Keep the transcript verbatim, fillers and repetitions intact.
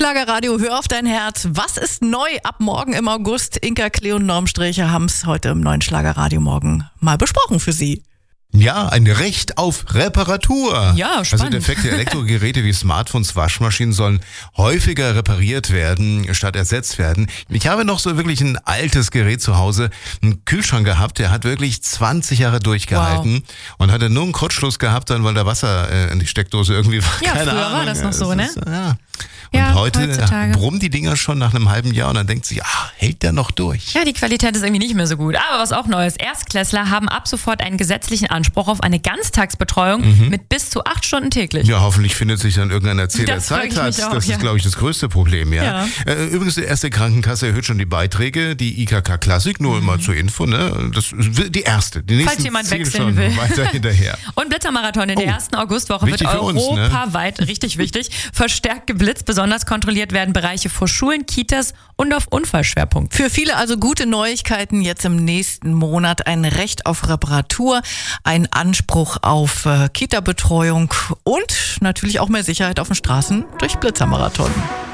Schlagerradio, hör auf dein Herz. Was ist neu ab morgen im August? Inka, Cleo und Normstrecher haben es heute im neuen Schlagerradio morgen mal besprochen für Sie. Ja, ein Recht auf Reparatur. Ja, spannend. Also defekte Elektrogeräte wie Smartphones, Waschmaschinen sollen häufiger repariert werden, statt ersetzt werden. Ich habe noch so wirklich ein altes Gerät zu Hause, einen Kühlschrank gehabt, der hat wirklich zwanzig Jahre durchgehalten wow. und hatte nur einen Kurzschluss gehabt, dann weil da Wasser äh, in die Steckdose irgendwie war. Ja, Keine früher Ahnung. war das noch so, ne? Ist, ja. Und ja, heute heutzutage. brummen die Dinger schon nach einem halben Jahr und dann denkt sich, ach, hält der noch durch? Ja, die Qualität ist irgendwie nicht mehr so gut. Aber was auch neu ist, Erstklässler haben ab sofort einen gesetzlichen Anspruch auf eine Ganztagsbetreuung mhm. mit bis zu acht Stunden täglich. Ja, hoffentlich findet sich dann irgendein Erzähler Zeitplatz. Das, das ja. ist, glaube ich, das größte Problem. Ja. Ja. Äh, übrigens, die erste Krankenkasse erhöht schon die Beiträge, die I K K Klassik, nur mhm. mal zur Info, ne? Das ist die erste. Die nächsten Falls jemand ziehen wechseln schon will. weiter hinterher. Und Blitzermarathon in der Oh, ersten Augustwoche wird europaweit, uns, ne? richtig wichtig, verstärkt geblitzt. Besonders kontrolliert werden Bereiche vor Schulen, Kitas und auf Unfallschwerpunkt. Für viele also gute Neuigkeiten jetzt im nächsten Monat. Ein Recht auf Reparatur, ein Anspruch auf äh, Kita-Betreuung und natürlich auch mehr Sicherheit auf den Straßen durch Blitzermarathon.